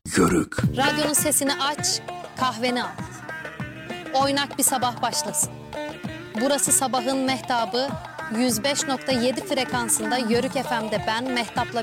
Yörük. Radyonun sesini aç, kahveni al. Oynak bir sabah başlasın. Burası sabahın mehtabı, 105.7 frekansında Yörük FM'de ben Mehtap'la